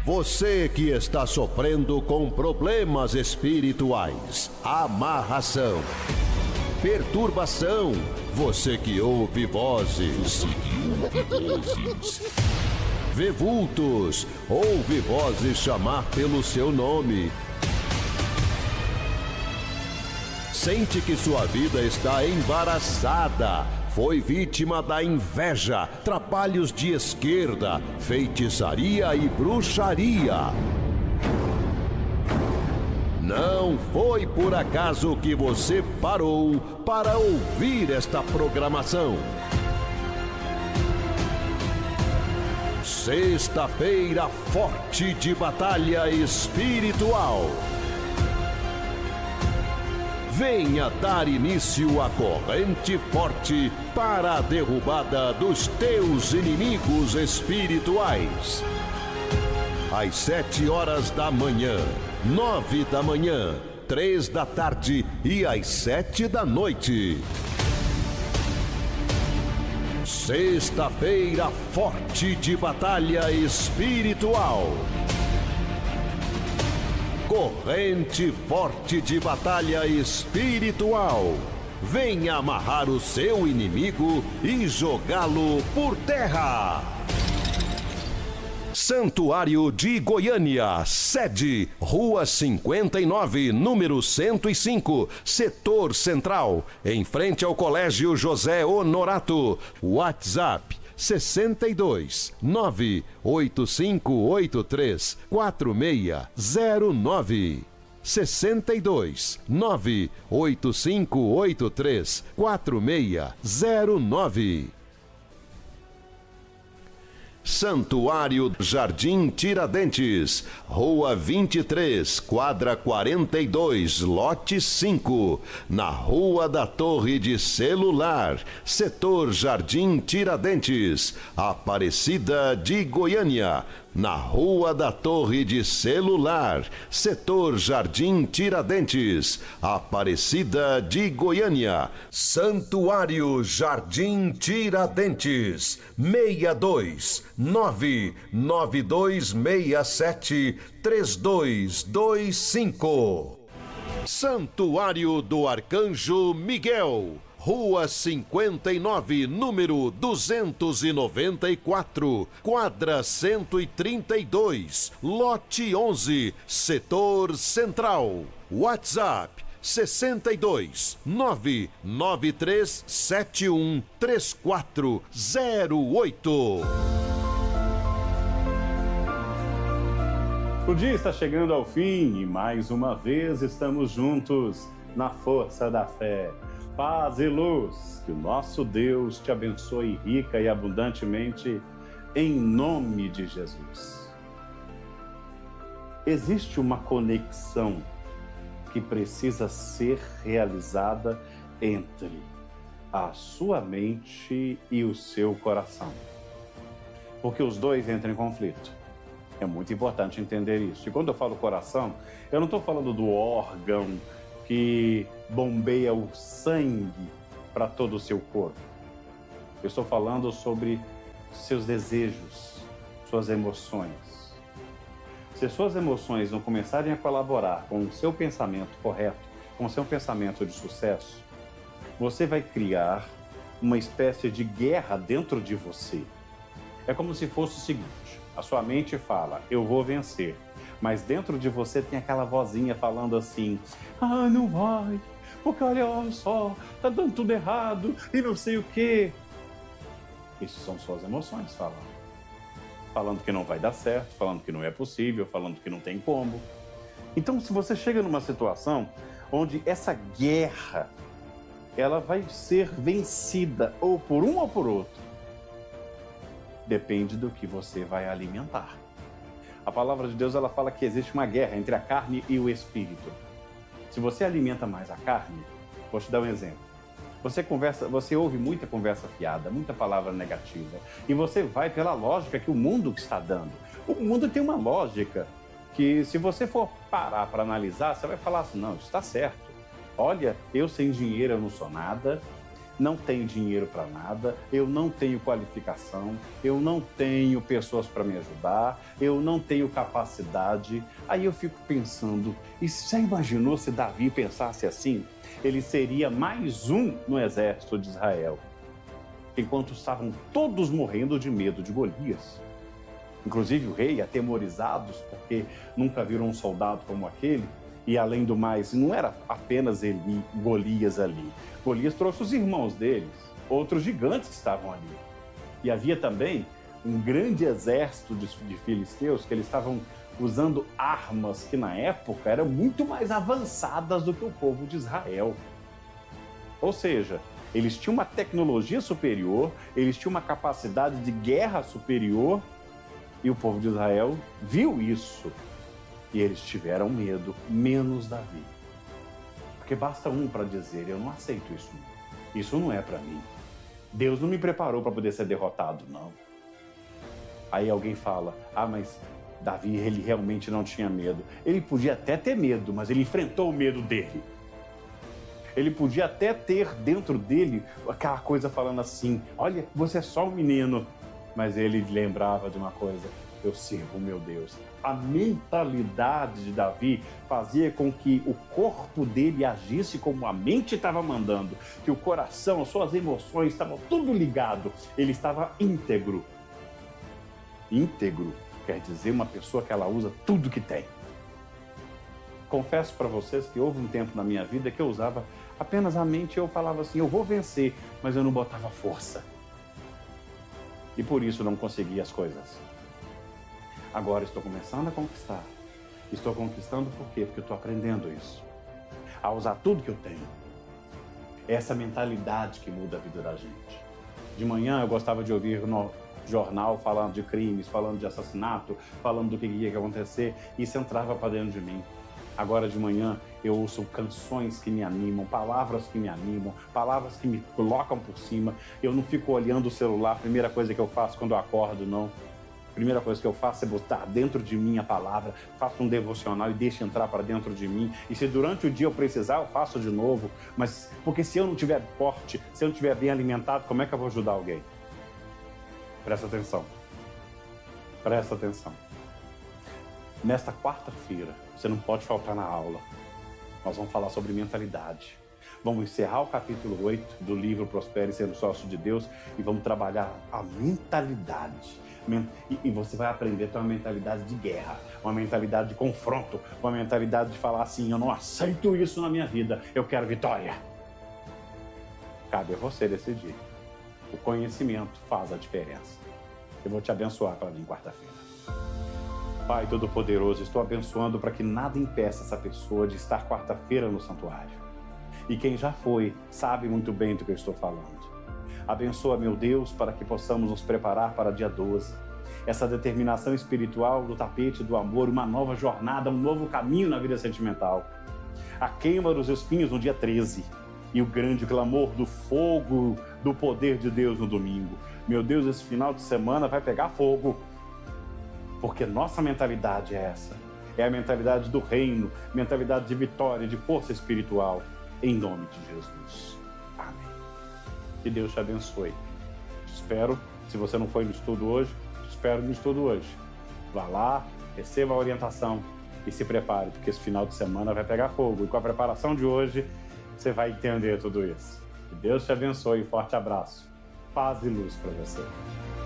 Você que está sofrendo com problemas espirituais, amarração, perturbação, você que ouve vozes, vê vultos, ouve vozes chamar pelo seu nome, sente que sua vida está embaraçada, foi vítima da inveja, trabalhos de esquerda, feitiçaria e bruxaria. Não foi por acaso que você parou para ouvir esta programação. Sexta-feira forte de batalha espiritual. Venha dar início à corrente forte para a derrubada dos teus inimigos espirituais. Às 7 horas da manhã, 9 da manhã, 3 da tarde e às 7 da noite. Sexta-feira forte de batalha espiritual. Corrente forte de batalha espiritual. Venha amarrar o seu inimigo e jogá-lo por terra. Santuário de Goiânia, sede, Rua 59, número 105, Setor Central, em frente ao Colégio José Honorato. WhatsApp 62 98583 4609. 62 98583 4609. Santuário Jardim Tiradentes, Rua 23, quadra 42, lote 5, na Rua da Torre de Celular, Setor Jardim Tiradentes, Aparecida de Goiânia. Na Rua da Torre de Celular, Setor Jardim Tiradentes, Aparecida de Goiânia. Santuário Jardim Tiradentes, 62 99267 3225. Santuário do Arcanjo Miguel, Rua 59, número 294, quadra 132, lote 11, Setor Central. WhatsApp 62 99371 3408. O dia está chegando ao fim e mais uma vez estamos juntos na força da fé. Paz e luz, que o nosso Deus te abençoe rica e abundantemente, em nome de Jesus. Existe uma conexão que precisa ser realizada entre a sua mente e o seu coração, porque os dois entram em conflito. É muito importante entender isso. E quando eu falo coração, eu não estou falando do órgão que bombeia o sangue para todo o seu corpo. Eu estou falando sobre seus desejos, suas emoções. Se suas emoções não começarem a colaborar com o seu pensamento correto, com o seu pensamento de sucesso, você vai criar uma espécie de guerra dentro de você. É como se fosse o seguinte: a sua mente fala, eu vou vencer. Mas dentro de você tem aquela vozinha falando assim, ah, não vai, porque olha só, tá dando tudo errado e não sei o quê. Isso são suas emoções falando. Falando que não vai dar certo, falando que não é possível, falando que não tem como. Então, se você chega numa situação onde essa guerra, ela vai ser vencida ou por um ou por outro, depende do que você vai alimentar. A palavra de Deus, ela fala que existe uma guerra entre a carne e o espírito. Se você alimenta mais a carne, vou te dar um exemplo. Você ouve muita conversa fiada, muita palavra negativa, e você vai pela lógica que o mundo está dando. O mundo tem uma lógica que, se você for parar para analisar, você vai falar assim, não, isso está certo. Olha, eu sem dinheiro eu não sou nada. não tenho dinheiro para nada, eu não tenho qualificação, eu não tenho pessoas para me ajudar, eu não tenho capacidade. Aí eu fico pensando, e já imaginou se Davi pensasse assim? Ele seria mais um no exército de Israel, enquanto estavam todos morrendo de medo de Golias. Inclusive o rei, atemorizados, porque nunca viram um soldado como aquele. E além do mais, não era apenas ele, Golias ali. Golias trouxe os irmãos deles, outros gigantes que estavam ali. E havia também um grande exército de filisteus que eles estavam usando armas que na época eram muito mais avançadas do que o povo de Israel. Ou seja, eles tinham uma tecnologia superior, eles tinham uma capacidade de guerra superior, e o povo de Israel viu isso. E eles tiveram medo, menos Davi. Porque basta um para dizer, eu não aceito isso. Isso não é para mim. Deus não me preparou para poder ser derrotado, não. Aí alguém fala, mas Davi, ele realmente não tinha medo. Ele podia até ter medo, mas ele enfrentou o medo dele. Ele podia até ter dentro dele aquela coisa falando assim, olha, você é só um menino. Mas ele lembrava de uma coisa, eu sirvo o meu Deus. A mentalidade de Davi fazia com que o corpo dele agisse como a mente estava mandando, que o coração, as suas emoções estavam tudo ligado. Ele estava íntegro. Íntegro quer dizer uma pessoa que ela usa tudo que tem. Confesso para vocês que houve um tempo na minha vida que eu usava apenas a mente e eu falava assim, eu vou vencer, mas eu não botava força. E por isso não conseguia as coisas. Agora estou começando a conquistar. Estou conquistando por quê? Porque eu estou aprendendo isso. A usar tudo que eu tenho. É essa mentalidade que muda a vida da gente. De manhã eu gostava de ouvir no jornal falando de crimes, falando de assassinato, falando do que ia acontecer. Isso entrava para dentro de mim. Agora de manhã eu ouço canções que me animam, palavras que me animam, palavras que me colocam por cima. Eu não fico olhando o celular, a primeira coisa que eu faço quando eu acordo, não. A primeira coisa que eu faço é botar dentro de mim a palavra, faço um devocional e deixo entrar para dentro de mim. E se durante o dia eu precisar, eu faço de novo. Mas porque se eu não estiver forte, se eu não estiver bem alimentado, como é que eu vou ajudar alguém? Presta atenção. Presta atenção. Nesta quarta-feira, você não pode faltar na aula. Nós vamos falar sobre mentalidade. Vamos encerrar o capítulo 8 do livro Prospere Sendo Sócio de Deus e vamos trabalhar a mentalidade. E você vai aprender a ter uma mentalidade de guerra, uma mentalidade de confronto, uma mentalidade de falar assim, eu não aceito isso na minha vida, eu quero vitória. Cabe a você decidir. O conhecimento faz a diferença. Eu vou te abençoar para mim quarta-feira. Pai Todo-Poderoso, estou abençoando para que nada impeça essa pessoa de estar quarta-feira no santuário. E quem já foi, sabe muito bem do que eu estou falando. Abençoa, meu Deus, para que possamos nos preparar para dia 12. Essa determinação espiritual do tapete do amor, uma nova jornada, um novo caminho na vida sentimental. A queima dos espinhos no dia 13. E o grande clamor do fogo do poder de Deus no domingo. Meu Deus, esse final de semana vai pegar fogo. Porque nossa mentalidade é essa. É a mentalidade do reino, mentalidade de vitória, de força espiritual. Em nome de Jesus. Amém. Que Deus te abençoe. Te espero, se você não foi no estudo hoje, te espero no estudo hoje. Vá lá, receba a orientação e se prepare, porque esse final de semana vai pegar fogo. E com a preparação de hoje, você vai entender tudo isso. Que Deus te abençoe. Forte abraço. Paz e luz para você.